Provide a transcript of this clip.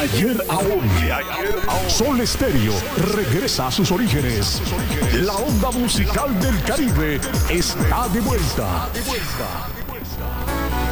ayer a hoy. Sol Estéreo regresa a sus orígenes. La onda musical del Caribe está de vuelta.